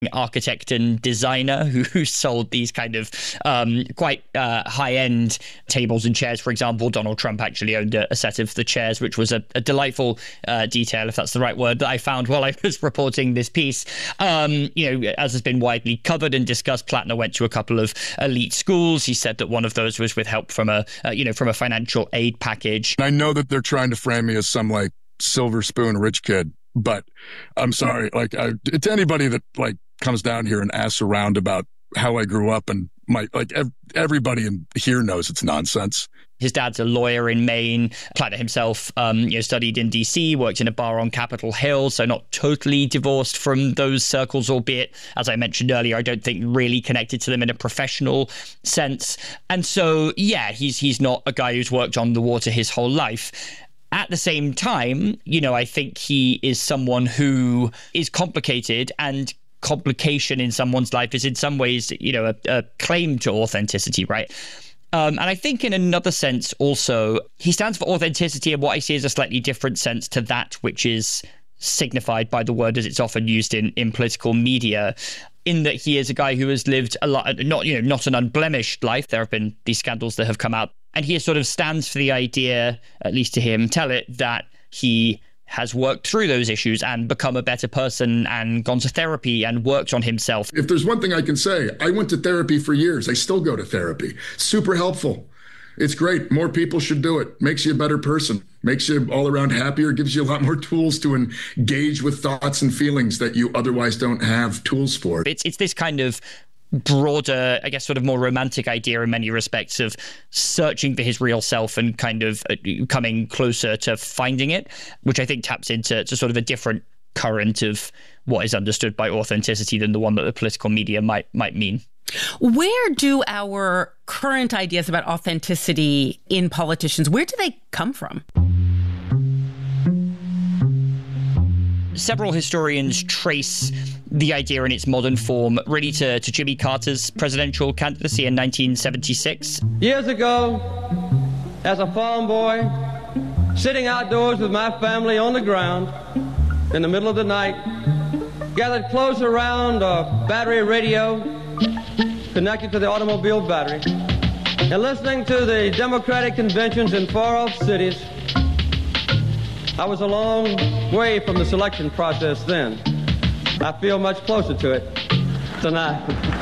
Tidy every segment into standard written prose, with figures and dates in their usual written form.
architect and designer who sold these kind of quite high-end tables and chairs. For example, Donald Trump actually owned a set of the chairs, which was a delightful detail, if that's the right word, that I found while I was reporting this piece. As has been widely covered and discussed, Plattner went to a couple of elite schools. He said that one of those was with help from a financial aid package. I know that they're trying to frame me as some like silver spoon rich kid, but I'm sorry, to anybody that comes down here and asks around about how I grew up, and everybody in here knows it's nonsense. His dad's a lawyer in Maine. Plattner himself, studied in D.C., worked in a bar on Capitol Hill, so not totally divorced from those circles, albeit, as I mentioned earlier, I don't think really connected to them in a professional sense. And so, yeah, he's not a guy who's worked on the water his whole life. At the same time, I think he is someone who is complicated, and complication in someone's life is in some ways, a claim to authenticity, right? And I think in another sense also, he stands for authenticity in what I see as a slightly different sense to that which is signified by the word as it's often used in political media, in that he is a guy who has lived a lot, not an unblemished life. There have been these scandals that have come out, and he sort of stands for the idea, at least to hear him tell it, that he has worked through those issues and become a better person and gone to therapy and worked on himself. If there's one thing I can say, I went to therapy for years. I still go to therapy. Super helpful. It's great. More people should do it. Makes you a better person. Makes you all around happier. Gives you a lot more tools to engage with thoughts and feelings that you otherwise don't have tools for. It's this kind of broader, I guess, sort of more romantic idea in many respects of searching for his real self and kind of coming closer to finding it, which I think taps into sort of a different current of what is understood by authenticity than the one that the political media might mean. Where do our current ideas about authenticity in politicians, where do they come from? Several historians trace the idea in its modern form really to Jimmy Carter's presidential candidacy in 1976. Years ago, as a farm boy, sitting outdoors with my family on the ground in the middle of the night, gathered close around a battery radio connected to the automobile battery, and listening to the Democratic conventions in far-off cities. I was a long way from the selection process then. I feel much closer to it tonight.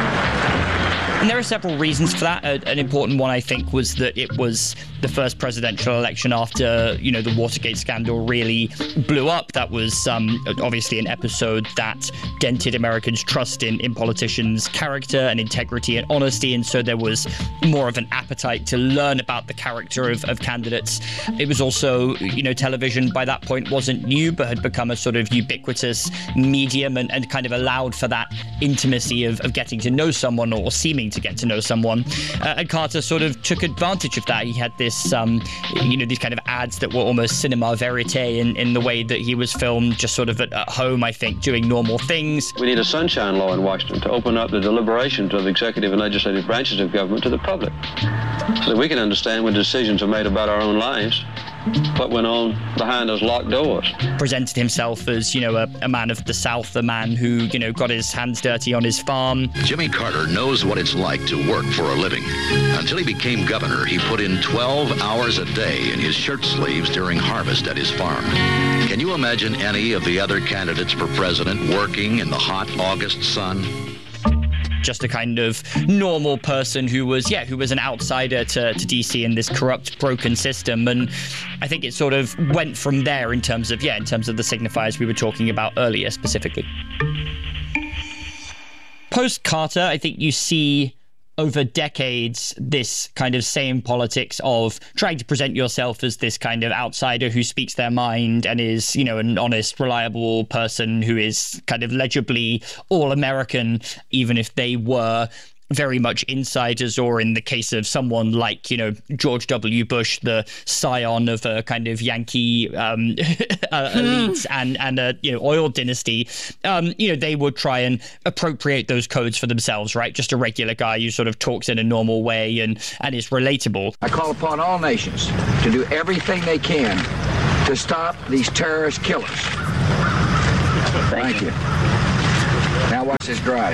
And there are several reasons for that. An important one, I think, was that it was the first presidential election after, the Watergate scandal really blew up. That was obviously an episode that dented Americans' trust in politicians' character and integrity and honesty. And so there was more of an appetite to learn about the character of candidates. It was also, television by that point wasn't new, but had become a sort of ubiquitous medium and kind of allowed for that intimacy of getting to know someone or seeming to get to know someone. And Carter sort of took advantage of that. He had this, these kind of ads that were almost cinema verite in the way that he was filmed just sort of at home, I think, doing normal things. We need a sunshine law in Washington to open up the deliberations of the executive and legislative branches of government to the public so that we can understand when decisions are made about our own lives, what went on behind those locked doors. Presented himself as, a man of the South, a man who, got his hands dirty on his farm. Jimmy Carter knows what it's like to work for a living. Until he became governor, he put in 12 hours a day in his shirt sleeves during harvest at his farm. Can you imagine any of the other candidates for president working in the hot August sun? Just a kind of normal person who was an outsider to DC in this corrupt, broken system. And I think it sort of went from there in terms of the signifiers we were talking about earlier specifically. Post-Carter, I think you see over decades this kind of same politics of trying to present yourself as this kind of outsider who speaks their mind and is, an honest, reliable person who is kind of legibly all-American, even if they were very much insiders, or in the case of someone like, George W. Bush, the scion of a kind of Yankee elites and a, oil dynasty, they would try and appropriate those codes for themselves, right? Just a regular guy who sort of talks in a normal way and is relatable. I call upon all nations to do everything they can to stop these terrorist killers. Thank you. Now, Now watch this drive.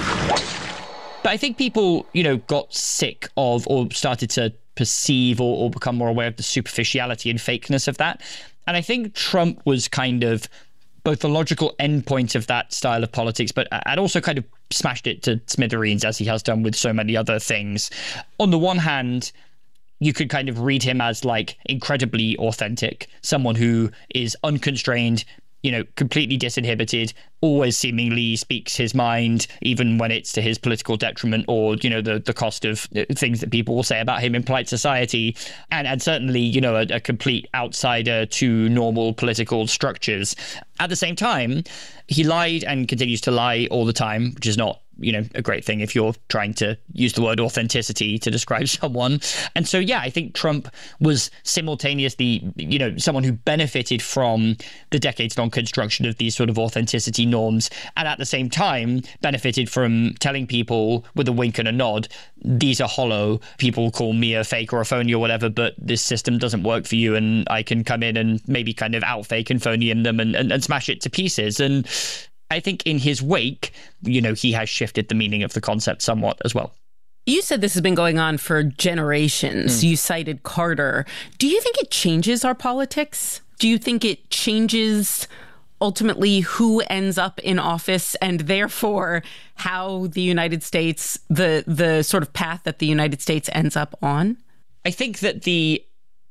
But I think people, got sick of or started to perceive or become more aware of the superficiality and fakeness of that. And I think Trump was kind of both the logical endpoint of that style of politics, but had also kind of smashed it to smithereens, as he has done with so many other things. On the one hand, you could kind of read him as like incredibly authentic, someone who is unconstrained, completely disinhibited, always seemingly speaks his mind, even when it's to his political detriment or, the cost of things that people will say about him in polite society. And certainly, a complete outsider to normal political structures. At the same time, he lied and continues to lie all the time, which is not a great thing if you're trying to use the word authenticity to describe someone. And so, I think Trump was simultaneously, someone who benefited from the decades-long construction of these sort of authenticity norms, and at the same time benefited from telling people with a wink and a nod, these are hollow. People call me a fake or a phony or whatever, but this system doesn't work for you, and I can come in and maybe kind of out-fake and phonyium them and smash it to pieces. And I think in his wake, he has shifted the meaning of the concept somewhat as well. You said this has been going on for generations. You cited Carter. Do you think it changes our politics? Do you think it changes ultimately who ends up in office and therefore how the United States, the sort of path that the United States ends up on? I think that the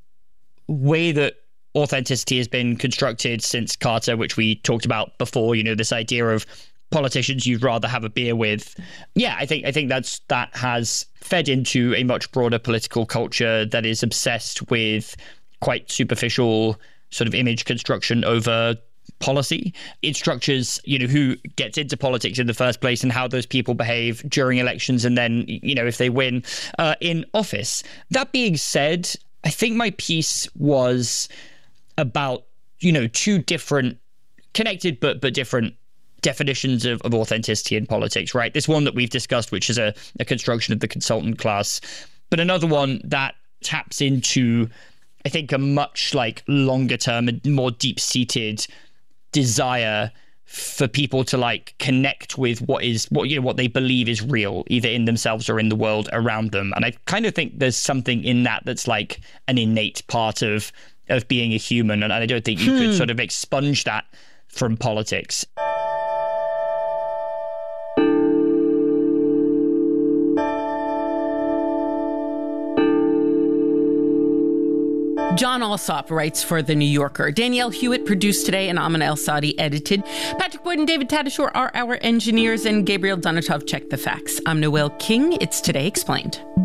way that authenticity has been constructed since Carter, which we talked about before, this idea of politicians you'd rather have a beer with. Yeah, I think that has fed into a much broader political culture that is obsessed with quite superficial sort of image construction over policy. It structures, who gets into politics in the first place and how those people behave during elections and then, if they win in office. That being said, I think my piece was about, two different, connected but different definitions of authenticity in politics, right? This one that we've discussed, which is a construction of the consultant class, but another one that taps into, I think, a much longer term and more deep-seated desire for people to connect with what they believe is real, either in themselves or in the world around them. And I kind of think there's something in that's like an innate part of being a human. And I don't think you could sort of expunge that from politics. John Alsop writes for The New Yorker. Danielle Hewitt produced today, and Amina El-Sadi edited. Patrick Boyd and David Tadashore are our engineers, and Gabriel Donatov checked the facts. I'm Noel King. It's Today Explained.